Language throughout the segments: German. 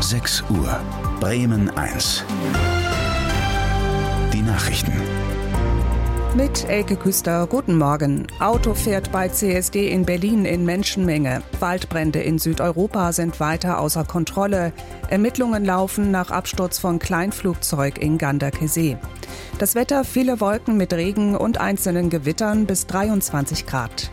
6 Uhr. Bremen 1. Die Nachrichten. Mit Elke Küster, guten Morgen. Auto fährt bei CSD in Berlin in Menschenmenge. Waldbrände in Südeuropa sind weiter außer Kontrolle. Ermittlungen laufen nach Absturz von Kleinflugzeug in Ganderkesee. Das Wetter: viele Wolken mit Regen und einzelnen Gewittern bis 23 Grad.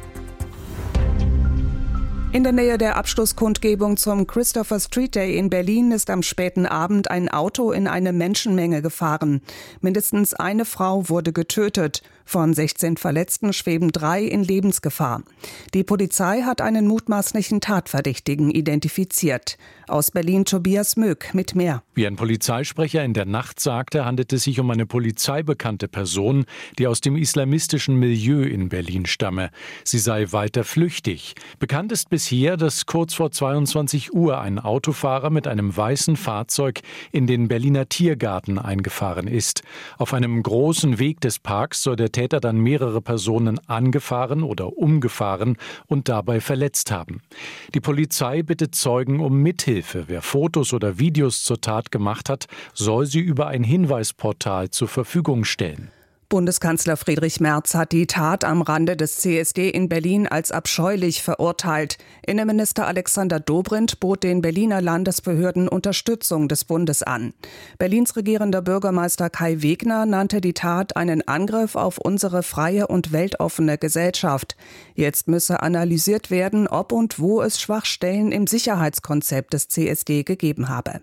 In der Nähe der Abschlusskundgebung zum Christopher Street Day in Berlin ist am späten Abend ein Auto in eine Menschenmenge gefahren. Mindestens eine Frau wurde getötet. Von 16 Verletzten schweben 3 in Lebensgefahr. Die Polizei hat einen mutmaßlichen Tatverdächtigen identifiziert. Aus Berlin Tobias Möck mit mehr. Wie ein Polizeisprecher in der Nacht sagte, handelt es sich um eine polizeibekannte Person, die aus dem islamistischen Milieu in Berlin stamme. Sie sei weiter flüchtig. Bekannt ist bisher, dass kurz vor 22 Uhr ein Autofahrer mit einem weißen Fahrzeug in den Berliner Tiergarten eingefahren ist. Auf einem großen Weg des Parks soll der Täter dann mehrere Personen angefahren oder umgefahren und dabei verletzt haben. Die Polizei bittet Zeugen um Mithilfe. Wer Fotos oder Videos zur Tat gemacht hat, soll sie über ein Hinweisportal zur Verfügung stellen. Bundeskanzler Friedrich Merz hat die Tat am Rande des CSD in Berlin als abscheulich verurteilt. Innenminister Alexander Dobrindt bot den Berliner Landesbehörden Unterstützung des Bundes an. Berlins regierender Bürgermeister Kai Wegner nannte die Tat einen Angriff auf unsere freie und weltoffene Gesellschaft. Jetzt müsse analysiert werden, ob und wo es Schwachstellen im Sicherheitskonzept des CSD gegeben habe.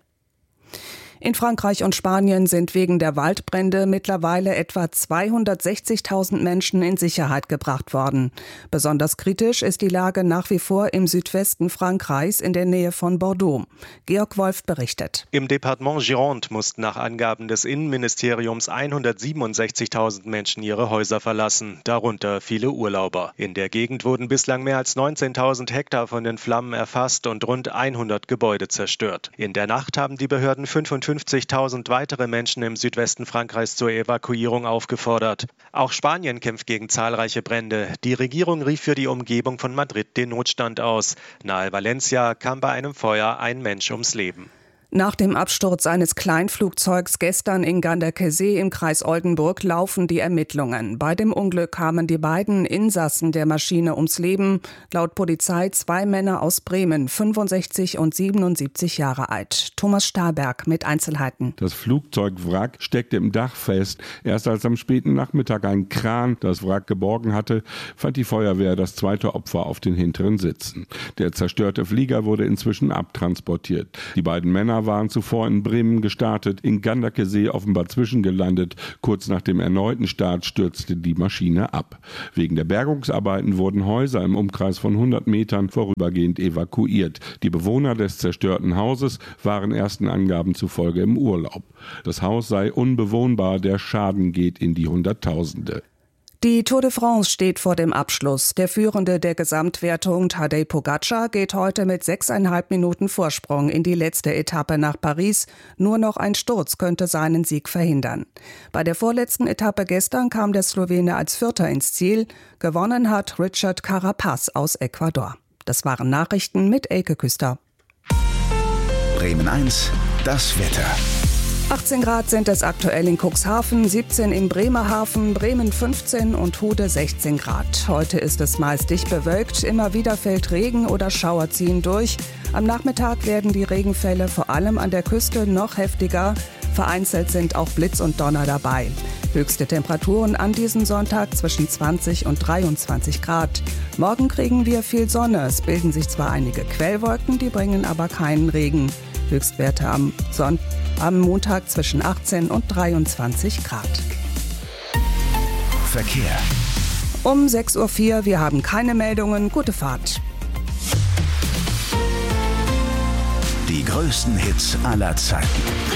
In Frankreich und Spanien sind wegen der Waldbrände mittlerweile etwa 260.000 Menschen in Sicherheit gebracht worden. Besonders kritisch ist die Lage nach wie vor im Südwesten Frankreichs in der Nähe von Bordeaux. Georg Wolf berichtet. Im Departement Gironde mussten nach Angaben des Innenministeriums 167.000 Menschen ihre Häuser verlassen, darunter viele Urlauber. In der Gegend wurden bislang mehr als 19.000 Hektar von den Flammen erfasst und rund 100 Gebäude zerstört. In der Nacht haben die Behörden 55.000 weitere Menschen im Südwesten Frankreichs zur Evakuierung aufgefordert. Auch Spanien kämpft gegen zahlreiche Brände. Die Regierung rief für die Umgebung von Madrid den Notstand aus. Nahe Valencia kam bei einem Feuer ein Mensch ums Leben. Nach dem Absturz eines Kleinflugzeugs gestern in Ganderkesee im Kreis Oldenburg laufen die Ermittlungen. Bei dem Unglück kamen die beiden Insassen der Maschine ums Leben. Laut Polizei 2 Männer aus Bremen, 65 und 77 Jahre alt. Thomas Stahlberg mit Einzelheiten. Das Flugzeugwrack steckte im Dach fest. Erst als am späten Nachmittag ein Kran das Wrack geborgen hatte, fand die Feuerwehr das zweite Opfer auf den hinteren Sitzen. Der zerstörte Flieger wurde inzwischen abtransportiert. Die beiden Männer waren zuvor in Bremen gestartet, in Ganderkesee offenbar zwischengelandet. Kurz nach dem erneuten Start stürzte die Maschine ab. Wegen der Bergungsarbeiten wurden Häuser im Umkreis von 100 Metern vorübergehend evakuiert. Die Bewohner des zerstörten Hauses waren ersten Angaben zufolge im Urlaub. Das Haus sei unbewohnbar, der Schaden geht in die Hunderttausende. Die Tour de France steht vor dem Abschluss. Der Führende der Gesamtwertung, Tadej Pogačar, geht heute mit 6,5 Minuten Vorsprung in die letzte Etappe nach Paris. Nur noch ein Sturz könnte seinen Sieg verhindern. Bei der vorletzten Etappe gestern kam der Slowene als Vierter ins Ziel. Gewonnen hat Richard Carapaz aus Ecuador. Das waren Nachrichten mit Elke Küster. Bremen 1, das Wetter. 18 Grad sind es aktuell in Cuxhaven, 17 in Bremerhaven, Bremen 15 und Hude 16 Grad. Heute ist es meist dicht bewölkt, immer wieder fällt Regen oder Schauer ziehen durch. Am Nachmittag werden die Regenfälle vor allem an der Küste noch heftiger. Vereinzelt sind auch Blitz und Donner dabei. Höchste Temperaturen an diesem Sonntag zwischen 20 und 23 Grad. Morgen kriegen wir viel Sonne. Es bilden sich zwar einige Quellwolken, die bringen aber keinen Regen. Höchstwerte am Montag zwischen 18 und 23 Grad. Verkehr. Um 6.04 Uhr, wir haben keine Meldungen. Gute Fahrt. Die größten Hits aller Zeiten.